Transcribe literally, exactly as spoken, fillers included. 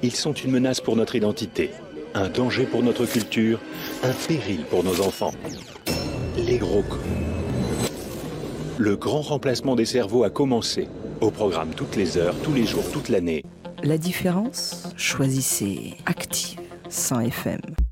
Ils sont une menace pour notre identité, un danger pour notre culture, un péril pour nos enfants. Les gros cons. Le grand remplacement des cerveaux a commencé. Au programme toutes les heures, tous les jours, toute l'année. La différence, choisissez Active cent F M.